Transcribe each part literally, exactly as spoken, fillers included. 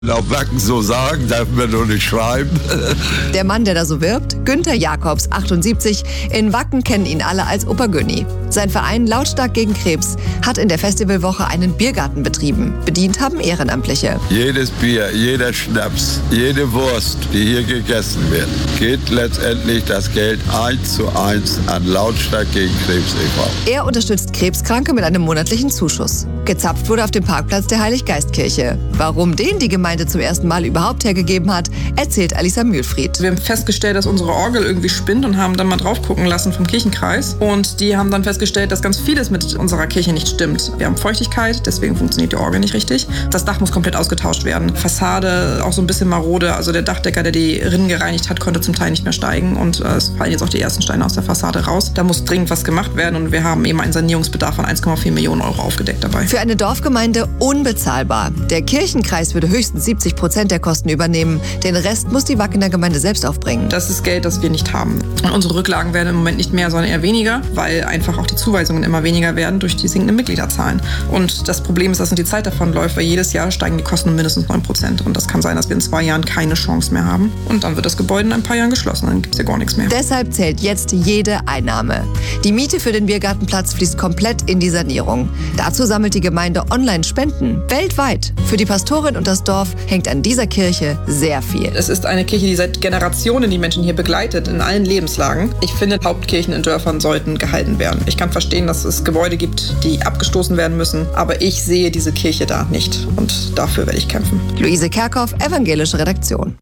Auf Wacken so sagen, darf man nur nicht schreiben. Der Mann, der da so wirbt, Günther Jakobs, achtundsiebzig. In Wacken kennen ihn alle als Opa Günni. Sein Verein Lautstark gegen Krebs hat in der Festivalwoche einen Biergarten betrieben. Bedient haben Ehrenamtliche. Jedes Bier, jeder Schnaps, jede Wurst, die hier gegessen wird, geht letztendlich das Geld eins zu eins an Lautstark gegen Krebs e V Er unterstützt Krebskranke mit einem monatlichen Zuschuss. Gezapft wurde auf dem Parkplatz der Heiliggeistkirche. Warum den die Gemeinde zum ersten Mal überhaupt hergegeben hat, erzählt Alisa Mühlfried. Wir haben festgestellt, dass unsere Orgel irgendwie spinnt und haben dann mal drauf gucken lassen vom Kirchenkreis. Und die haben dann festgestellt, dass ganz vieles mit unserer Kirche nicht stimmt. Wir haben Feuchtigkeit, deswegen funktioniert die Orgel nicht richtig. Das Dach muss komplett ausgetauscht werden. Fassade auch so ein bisschen marode. Also der Dachdecker, der die Rinnen gereinigt hat, konnte zum Teil nicht mehr steigen. Und äh, es fallen jetzt auch die ersten Steine aus der Fassade raus. Da muss dringend was gemacht werden. Und wir haben eben einen Sanierungsbedarf von eins Komma vier Millionen Euro aufgedeckt dabei. Für eine Dorfgemeinde unbezahlbar. Der Kirchenkreis würde höchstens siebzig Prozent der Kosten übernehmen. Den Rest muss die Wackener Gemeinde selbst aufbringen. Das ist Geld, das wir nicht haben. Und unsere Rücklagen werden im Moment nicht mehr, sondern eher weniger, weil einfach auch die Zuweisungen immer weniger werden durch die sinkenden Mitgliederzahlen. Und das Problem ist, dass uns die Zeit davonläuft, weil jedes Jahr steigen die Kosten um mindestens neun Prozent. Und das kann sein, dass wir in zwei Jahren keine Chance mehr haben. Und dann wird das Gebäude in ein paar Jahren geschlossen. Dann gibt es ja gar nichts mehr. Deshalb zählt jetzt jede Einnahme. Die Miete für den Biergartenplatz fließt komplett in die Sanierung. Dazu sammelt die Gemeinde online Spenden. Weltweit. Für die Pastorin und das Dorf hängt an dieser Kirche sehr viel. Es ist eine Kirche, die seit Generationen die Menschen hier begleitet, in allen Lebenslagen. Ich finde, Hauptkirchen in Dörfern sollten gehalten werden. Ich kann verstehen, dass es Gebäude gibt, die abgestoßen werden müssen, aber ich sehe diese Kirche da nicht. Und dafür werde ich kämpfen. Luise Kerkhoff, Evangelische Redaktion.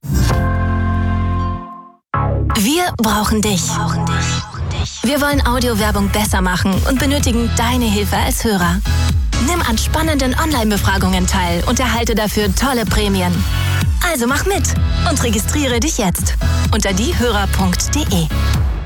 Wir brauchen dich. Wir wollen Audiowerbung besser machen und benötigen deine Hilfe als Hörer. Nimm an spannenden Online-Befragungen teil und erhalte dafür tolle Prämien. Also mach mit und registriere dich jetzt unter diehörer punkt de.